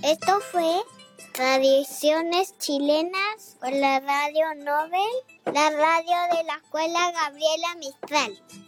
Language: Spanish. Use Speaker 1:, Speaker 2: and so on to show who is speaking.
Speaker 1: Esto fue Tradiciones Chilenas por la Radio Nobel, la radio de la Escuela Gabriela Mistral.